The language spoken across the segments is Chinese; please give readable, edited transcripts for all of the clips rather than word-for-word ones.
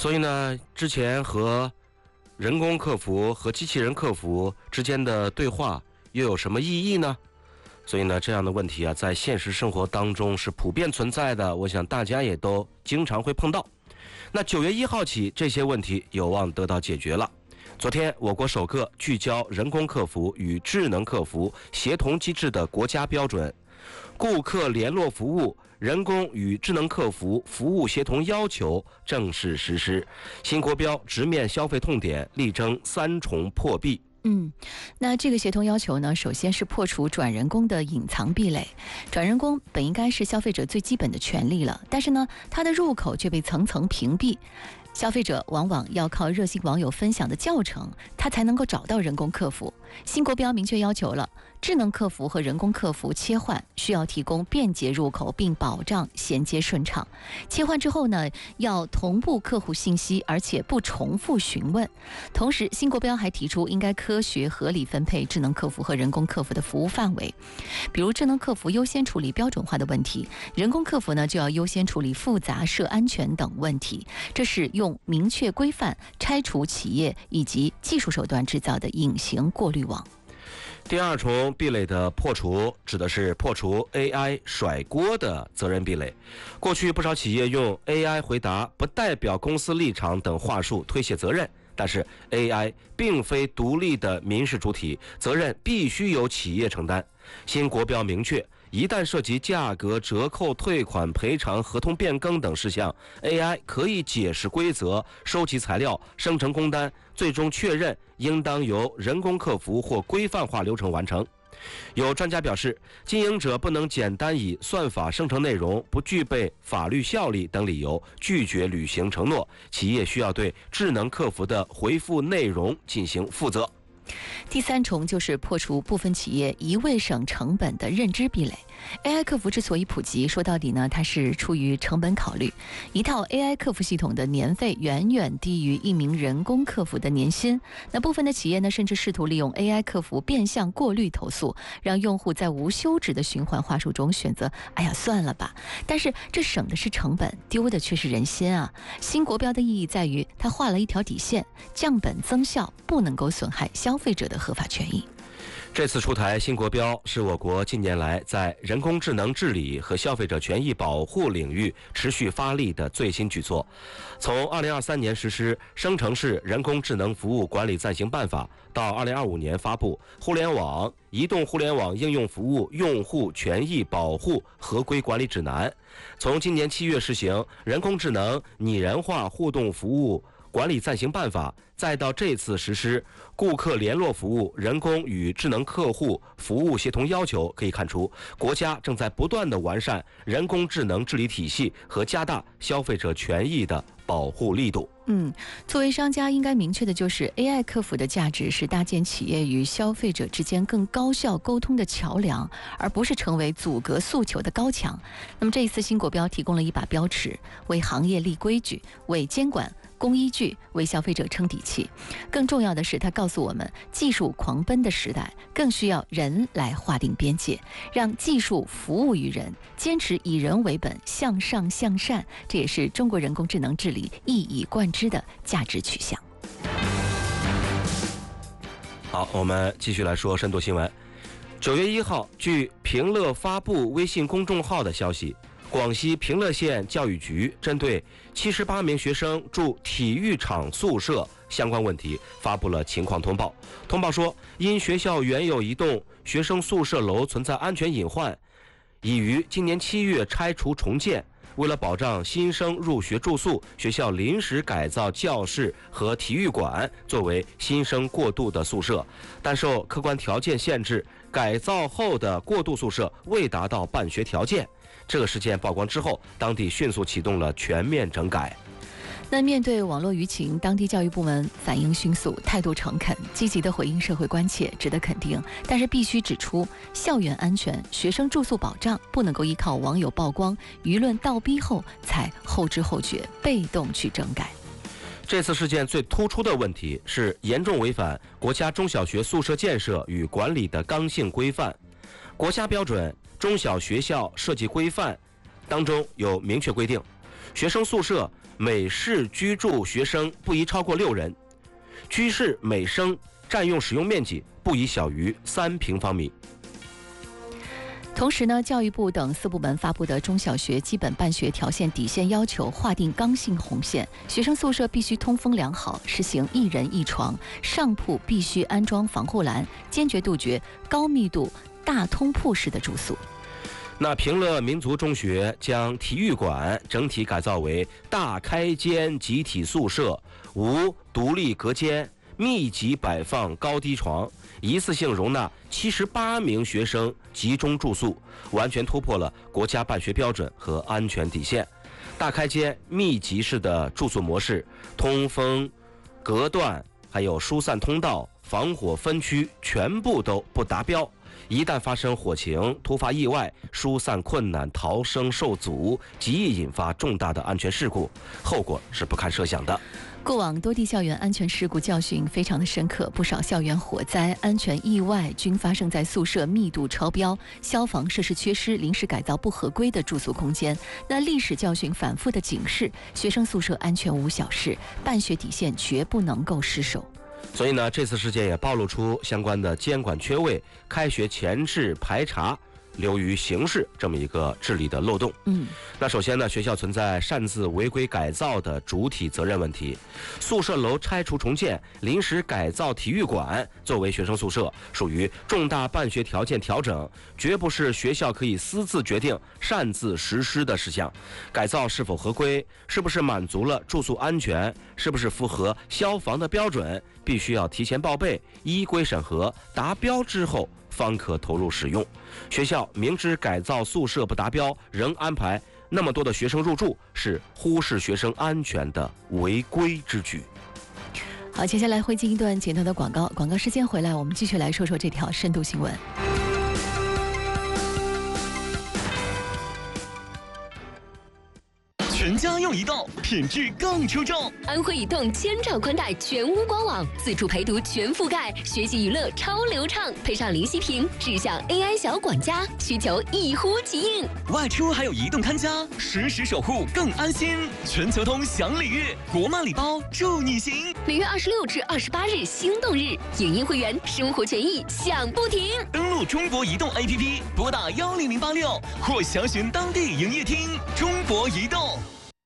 所以呢，之前和人工客服和机器人客服之间的对话又有什么意义呢？所以呢，这样的问题啊，在现实生活当中是普遍存在的，我想大家也都经常会碰到。那9月1号起，这些问题有望得到解决了。昨天，我国首个聚焦人工客服与智能客服协同机制的国家标准——顾客联络服务人工与智能客服服务协同要求正式实施，新国标直面消费痛点，力争3重破壁。 那这个协同要求呢，首先是破除转人工的隐藏壁垒。转人工本应该是消费者最基本的权利了，但是呢，它的入口却被层层屏蔽。消费者往往要靠热心网友分享的教程，他才能够找到人工客服。新国标明确要求了，智能客服和人工客服切换需要提供便捷入口，并保障衔接顺畅。切换之后呢，要同步客户信息，而且不重复询问。同时，新国标还提出，应该科学合理分配智能客服和人工客服的服务范围。比如，智能客服优先处理标准化的问题，人工客服呢就要优先处理复杂、涉安全等问题。这是用明确规范拆除企业以及技术手段制造的隐形过滤网。 第2重壁垒的破除，指的是破除 AI 甩锅的责任壁垒。过去不少企业用 AI 回答不代表公司立场等话术推卸责任，但是 AI 并非独立的民事主体，责任必须由企业承担。新国标明确，一旦涉及价格、折扣、退款、赔偿、合同变更等事项， AI 可以解释规则、收集材料、生成工单，最终确认应当由人工客服或规范化流程完成。有专家表示，经营者不能简单以算法生成内容不具备法律效力等理由拒绝履行承诺，企业需要对智能客服的回复内容进行负责。 第3重就是破除部分企业一味省成本的认知壁垒。AI 客服之所以普及，说到底呢，它是出于成本考虑。一套 AI 客服系统的年费远远低于一名人工客服的年薪。那部分的企业呢，甚至试图利用 AI 客服变相过滤投诉，让用户在无休止的循环话术中选择算了吧。但是这省的是成本，丢的却是人心啊。新国标的意义在于，它画了一条底线，降本增效，不能够损害消费者的合法权益。 这次出台新国标是我国近年来在人工智能治理和消费者权益保护领域持续发力的最新举措。从2023年实施《生成式人工智能服务管理暂行办法》，到2025年发布《互联网、移动互联网应用服务用户权益保护合规管理指南》，从今年7月实行《人工智能拟人化互动服务管理暂行办法》，再到这次实施《顾客联络服务人工与智能客户服务协同要求》，可以看出，国家正在不断地完善人工智能治理体系和加大消费者权益的保护力度。 作为商家应该明确的就是 AI 客服的价值是搭建企业与消费者之间更高效沟通的桥梁，而不是成为阻隔诉求的高墙。那么这一次新国标提供了一把标尺，为行业立规矩，为监管供依据，为消费者撑底气。更重要的是，它告诉我们，技术狂奔的时代更需要人来划定边界，让技术服务于人，坚持以人为本，向上向善，这也是中国人工智能治理一以贯之的价值取向。 好，我们继续来说深度新闻。9月1号，据平乐发布微信公众号的消息，广西平乐县教育局针对78名学生住体育场宿舍相关问题发布了情况通报。通报说，因学校原有一栋学生宿舍楼存在安全隐患，已于今年7月拆除重建。为了保障新生入学住宿，学校临时改造教室和体育馆作为新生过渡的宿舍，但受客观条件限制，改造后的过渡宿舍未达到办学条件。这个事件曝光之后，当地迅速启动了全面整改。 那面对网络舆情，当地教育部门反应迅速，态度诚恳，积极地回应社会关切，值得肯定。但是必须指出，校园安全、学生住宿保障不能够依靠网友曝光、舆论倒逼后才后知后觉、被动去整改。 这次事件最突出的问题是严重违反国家中小学宿舍建设与管理的刚性规范。国家标准《中小学校设计规范》当中有明确规定，学生宿舍每室居住学生不宜超过6人，居室每生占用使用面积不宜小于3平方米。 同时呢，教育部等4部门发布的中小学基本办学条件底线要求划定刚性红线，学生宿舍必须通风良好，实行1人1床，上铺必须安装防护栏，坚决杜绝高密度大通铺式的住宿。 那平乐民族中学将体育馆整体改造为大开间集体宿舍，无独立隔间，密集摆放高低床，一次性容纳78名学生集中住宿，完全突破了国家办学标准和安全底线。大开间密集式的住宿模式，通风、隔断还有疏散通道、防火分区全部都不达标。一旦发生火情、突发意外、疏散困难、逃生受阻，极易引发重大的安全事故，后果是不堪设想的。 过往多地校园安全事故教训非常的深刻，不少校园火灾、安全意外均发生在宿舍密度超标、消防设施缺失、临时改造不合规的住宿空间。那历史教训反复的警示，学生宿舍安全无小事，办学底线绝不能够失守。 所以呢，这次事件也暴露出相关的监管缺位、开学前置排查流于形式这么一个治理的漏洞。那首先呢，学校存在擅自违规改造的主体责任问题。宿舍楼拆除重建、临时改造体育馆作为学生宿舍，属于重大办学条件调整，绝不是学校可以私自决定、擅自实施的事项。改造是否合规，是不是满足了住宿安全，是不是符合消防的标准，必须要提前报备，依规审核，达标之后方可投入使用。学校明知改造宿舍不达标，仍安排那么多的学生入住，是忽视学生安全的违规之举。 好，接下来会进一段简短的广告，广告时间回来，我们继续来说说这条深度新闻。 全家用移动，品质更出众。 安徽移动千兆宽带全屋官网，自助陪读全覆盖，学习娱乐超流畅，配上林息屏智享 AI 小管家，需求一呼即应。 外出还有移动看家，实时守护更安心。全球通享礼遇，国漫礼包助你行。 每月26至28日心动日，影音会员生活权益享不停。 登录中国移动 APP， 拨打10086或详询当地营业厅。中国移动。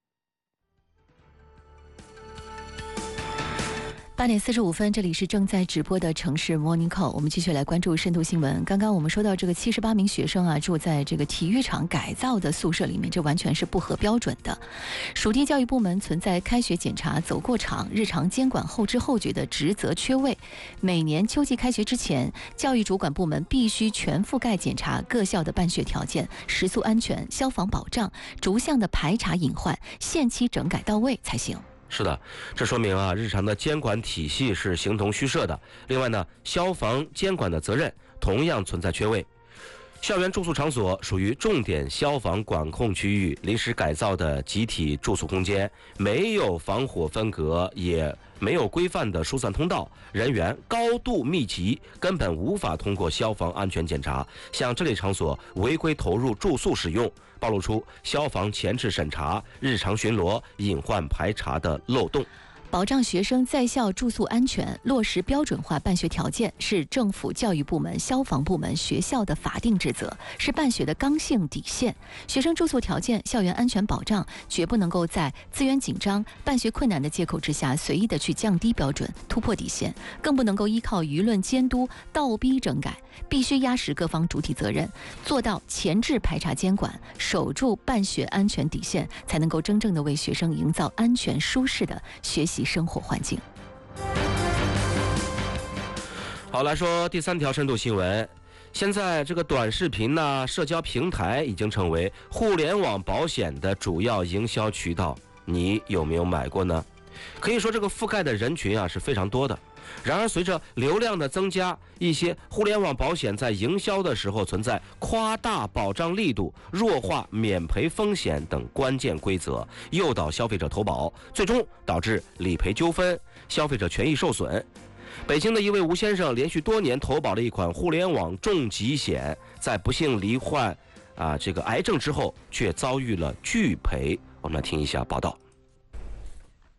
8点45分，这里是正在直播的城市 Morning Call， 我们继续来关注深度新闻。刚刚我们说到这个78名学生啊，住在这个体育场改造的宿舍里面，这完全是不合标准的。属地教育部门存在开学检查走过场、日常监管后知后觉的职责缺位。每年秋季开学之前，教育主管部门必须全覆盖检查各校的办学条件、食宿安全、消防保障，逐项的排查隐患，限期整改到位才行。 是的，这说明啊，日常的监管体系是形同虚设的。另外呢，消防监管的责任同样存在缺位。校园住宿场所属于重点消防管控区域，临时改造的集体住宿空间，没有防火分隔，也没有规范的疏散通道，人员高度密集，根本无法通过消防安全检查。像这类场所违规投入住宿使用，暴露出消防前置审查、日常巡逻、隐患排查的漏洞。 保障学生在校住宿安全，落实标准化办学条件，是政府教育部门、消防部门、学校的法定职责，是办学的刚性底线。学生住宿条件、校园安全保障，绝不能够在资源紧张、办学困难的借口之下，随意的去降低标准、突破底线，更不能够依靠舆论监督倒逼整改。必须压实各方主体责任，做到前置排查监管，守住办学安全底线，才能够真正的为学生营造安全舒适的学习生活环境。 好，来说第3条深度新闻。现在这个短视频呢，社交平台已经成为互联网保险的主要营销渠道，你有没有买过呢？可以说这个覆盖的人群啊是非常多的。然而随着流量的增加，一些互联网保险在营销的时候存在夸大保障力度、弱化免赔风险等关键规则，诱导消费者投保，最终导致理赔纠纷、消费者权益受损。北京的一位吴先生连续多年投保了一款互联网重疾险，在不幸罹患这个癌症之后，却遭遇了拒赔。我们来听一下报道。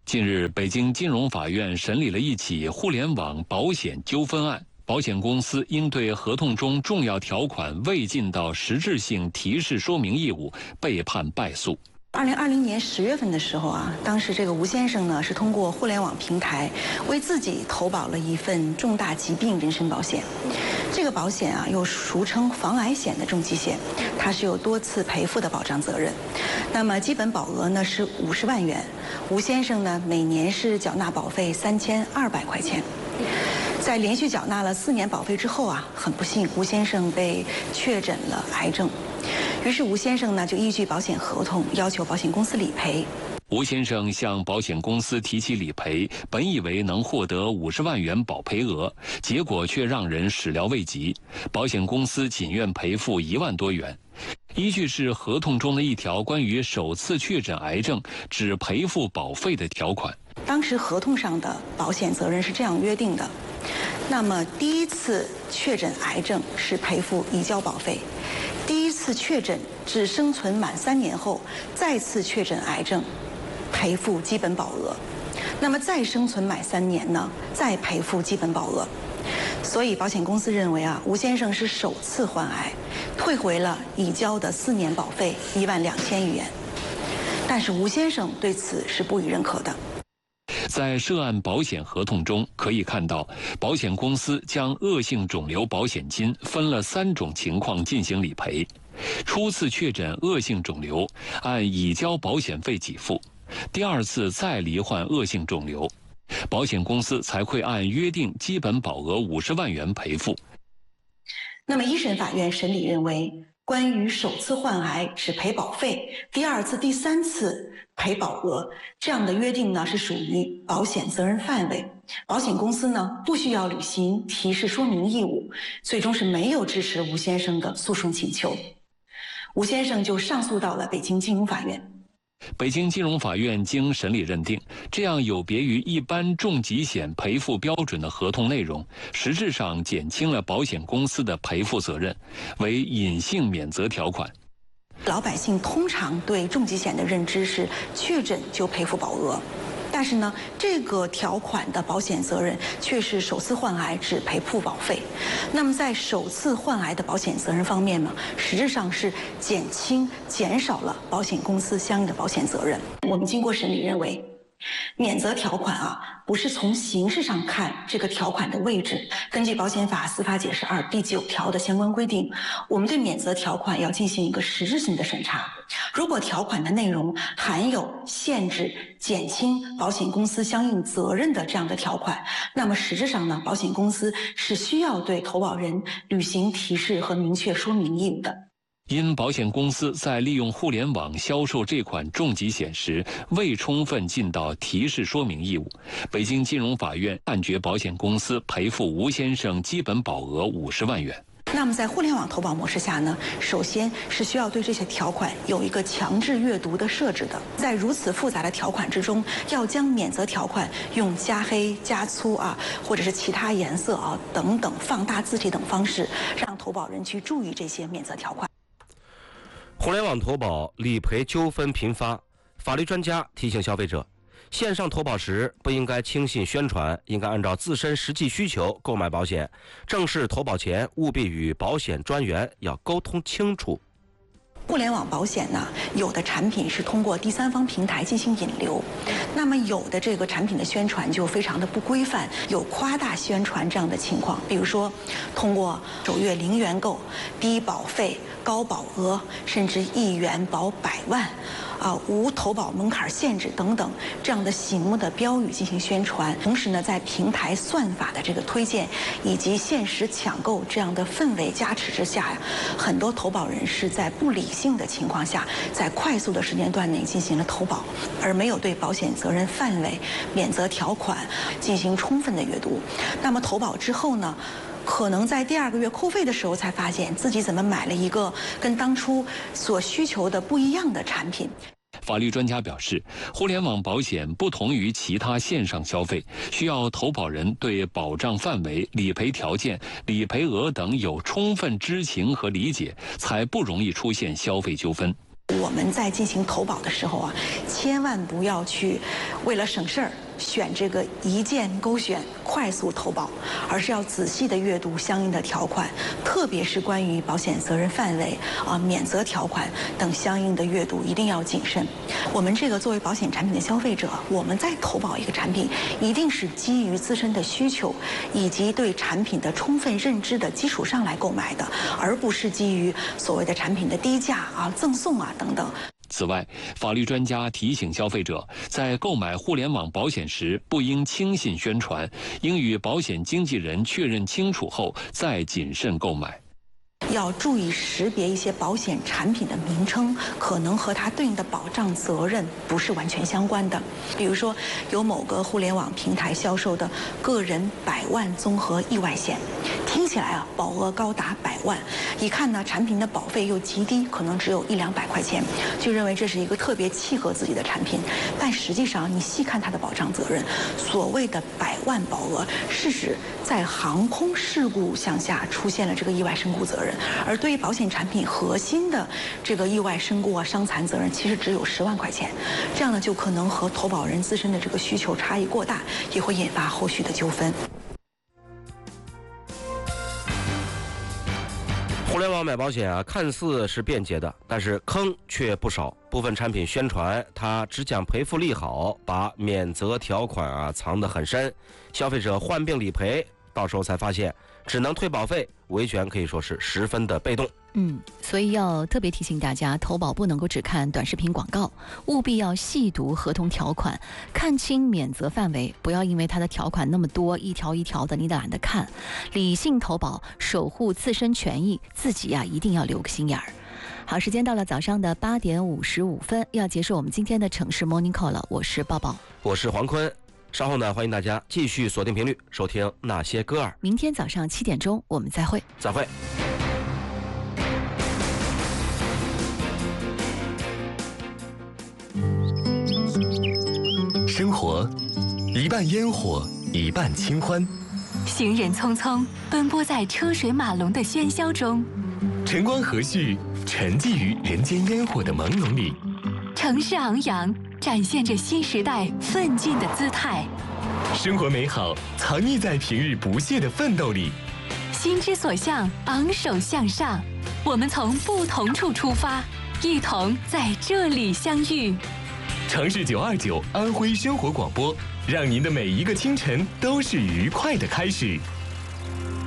近日，北京金融法院审理了一起互联网保险纠纷案，保险公司因对合同中重要条款未尽到实质性提示说明义务，被判败诉。 2020年10月份的时候啊，当时这个吴先生呢是通过互联网平台为自己投保了一份重大疾病人身保险。这个保险啊又俗称防癌险的重疾险，它是有多次赔付的保障责任。那么基本保额呢是50万元，吴先生呢每年是缴纳保费3200块钱。在连续缴纳了4年保费之后啊，很不幸，吴先生被确诊了癌症。于是吴先生呢就依据保险合同要求保险公司理赔。 吴先生向保险公司提起理赔，本以为能获得50万元保赔额，结果却让人始料未及。保险公司仅愿赔付1万多元，依据是合同中的一条关于首次确诊癌症只赔付保费的条款。 当时合同上的保险责任是这样约定的：那么第一次确诊癌症是赔付移交保费，第一次确诊只生存满3年后再次确诊癌症，赔付基本保额。那么再生存满3年呢，再赔付基本保额。所以保险公司认为啊，吴先生是首次患癌，退回了已交的4年保费12000余元。但是吴先生对此是不予认可的。 在涉案保险合同中可以看到，保险公司将恶性肿瘤保险金分了3种情况进行理赔。初次确诊恶性肿瘤，按已交保险费给付；第2次再罹患恶性肿瘤，保险公司才会按约定基本保额50万元赔付。 那么一审法院审理认为，关于首次患癌只赔保费，第2次、第3次赔保额这样的约定呢，是属于保险责任范围。保险公司呢不需要履行提示说明义务，最终是没有支持吴先生的诉讼请求。吴先生就上诉到了北京金融法院。 北京金融法院经审理认定，这样有别于一般重疾险赔付标准的合同内容，实质上减轻了保险公司的赔付责任，为隐性免责条款。 老百姓通常对重疾险的认知是确诊就赔付保额，但是呢，这个条款的保险责任却是首次患癌只赔付保费。那么在首次患癌的保险责任方面呢，实质上是减少了保险公司相应的保险责任。我们经过审理认为，免责条款啊，不是从形式上看这个条款的位置。根据保险法司法解释2第9条的相关规定，我们对免责条款要进行一个实质性的审查。如果条款的内容含有限制、减轻保险公司相应责任的这样的条款，那么实质上呢，保险公司是需要对投保人履行提示和明确说明义务的。 因保险公司在利用互联网销售这款重疾险时未充分尽到提示说明义务，北京金融法院判决保险公司赔付吴先生基本保额50万元。 那么在互联网投保模式下呢，首先是需要对这些条款有一个强制阅读的设置的。在如此复杂的条款之中，要将免责条款用加黑、加粗啊，或者是其他颜色啊等等放大字体等方式，让投保人去注意这些免责条款。 互联网投保理赔纠纷频发，法律专家提醒消费者，线上投保时不应该轻信宣传，应该按照自身实际需求购买保险。正式投保前务必与保险专员要沟通清楚。 互联网保险呢，有的产品是通过第3方平台进行引流，那么有的这个产品的宣传就非常的不规范，有夸大宣传这样的情况。比如说，通过首月0元购、低保费、高保额，甚至1元保100万。无投保门槛限制等等这样的醒目的标语进行宣传，同时呢，在平台算法的这个推荐以及限时抢购这样的氛围加持之下呀，很多投保人是在不理性的情况下，在快速的时间段内进行了投保，而没有对保险责任范围、免责条款进行充分的阅读。那么投保之后呢，可能在第2个月扣费的时候才发现自己怎么买了一个跟当初所需求的不一样的产品。 法律专家表示，互联网保险不同于其他线上消费，需要投保人对保障范围、理赔条件、理赔额等有充分知情和理解，才不容易出现消费纠纷。 我们在进行投保的时候啊，千万不要去为了省事儿选这个一键勾选快速投保，而是要仔细的阅读相应的条款，特别是关于保险责任范围免责条款等相应的阅读一定要谨慎。我们这个作为保险产品的消费者，我们在投保一个产品，一定是基于自身的需求以及对产品的充分认知的基础上来购买的，而不是基于所谓的产品的低价赠送等等。 此外，法律专家提醒消费者，在购买互联网保险时，不应轻信宣传，应与保险经纪人确认清楚后再谨慎购买。 要注意识别一些保险产品的名称，可能和它对应的保障责任不是完全相关的。比如说，有某个互联网平台销售的个人100万综合意外险，听起来保额高达100万，一看呢产品的保费又极低，可能只有100-200块钱，就认为这是一个特别契合自己的产品。但实际上你细看它的保障责任，所谓的100万保额是指在航空事故项下出现了这个意外身故责任。而对于保险产品核心的这个意外身故伤残责任，其实只有10万块钱，这样呢就可能和投保人自身的这个需求差异过大，也会引发后续的纠纷。 互联网买保险看似是便捷的，但是坑却不少。部分产品宣传它只讲赔付利好，把免责条款藏得很深，消费者患病理赔，到时候才发现只能退保费，维权可以说是十分的被动。 所以要特别提醒大家，投保不能够只看短视频广告，务必要细读合同条款，看清免责范围，不要因为它的条款那么多，一条一条的你懒得看，理性投保，守护自身权益，自己一定要留个心眼儿。好，时间到了早上的8点55分，要结束我们今天的城市 Morning Call 了。我是抱抱， 我是黄坤。稍后呢，欢迎大家继续锁定频率收听那些歌儿。 明天早上7点钟我们再会。 再会。 生活一半烟火，一半清欢。 行人匆匆奔波在车水马龙的喧嚣中， 晨光和煦，沉寂于人间烟火的朦胧里。 城市昂扬，展现着新时代奋进的姿态。 生活美好藏匿在平日不懈的奋斗里。 心之所向，昂首向上。我们从不同处出发，一同在这里相遇。 城市929安徽生活广播，让您的每一个清晨都是愉快的开始。